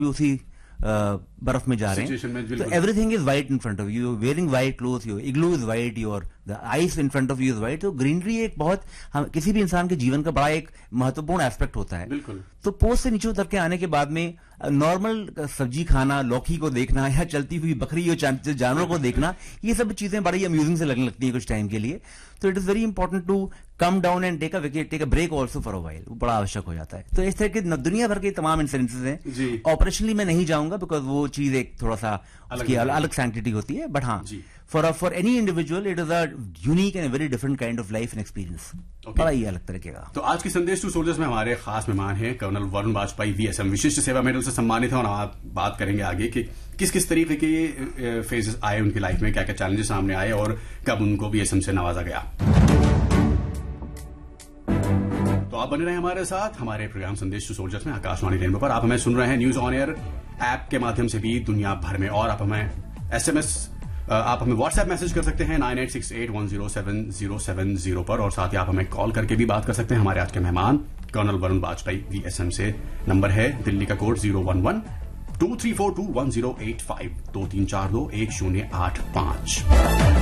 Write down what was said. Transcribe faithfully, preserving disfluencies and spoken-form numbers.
उसी बर्फ में जा रहे हैं, तो everything is white in front of you, wearing white cloth, your igloo is white, your the ice in front of you is white. तो ग्रीनरी एक बहुत हम, किसी भी इंसान के जीवन का बड़ा एक महत्वपूर्ण एस्पेक्ट होता है। बिल्कुल। तो पोस्ट से नीचे उतर के आने के बाद में नॉर्मल सब्जी खाना, लौकी को देखना या चलती हुई बकरी या जानवरों को देखना, ये सब चीजें बड़ी अम्यूजिंग से लगने लगती हैं कुछ टाइम के लिए। तो it is very important to come down and take a take a break also for a while, वो बड़ा आवश्यक हो जाता है। तो इस तरह के दुनिया भर के तमाम इंसिडेंसेस हैं। ऑपरेशनली मैं नहीं जाऊंगा बिकॉज वो चीज एक थोड़ा सा उसकी अलग सैंक्टिटी होती है, बट हाँ for for any individual it is a unique and very different kind of life and experience, बड़ा ही अलग तरीके का। तो आज की संदेश टू सोल्जर्स में हमारे खास मेहमान हैं कर्नल वरुण वाजपेयी, वीएसएम विशिष्ट सेवा मेडल से सम्मानित हैं, और आप बात करेंगे आगे कि किस किस तरीके के फेजेस आए उनकी लाइफ में, क्या क्या चैलेंजेस सामने आए और कब उनको वीएसएम से नवाजा गया। तो आप बने रहे हमारे साथ हमारे प्रोग्राम संदेश टू सोल्जर्स में आकाशवाणी रेनबो पर। आप हमें सुन रहे हैं न्यूज ऑन एयर ऐप के माध्यम से भी दुनिया भर में, और आप हमें एसएमएस आप हमें व्हाट्सएप मैसेज कर सकते हैं nine eight six eight one zero seven zero seven zero पर, और साथ ही आप हमें कॉल करके भी बात कर सकते हैं। हमारे आज के मेहमान कर्नल वरुण वाजपेयी, वीएसएम से। नंबर है दिल्ली का code zero one one two three four to one zero eight five, दो तीन चार दो एक शून्य आठ पांच।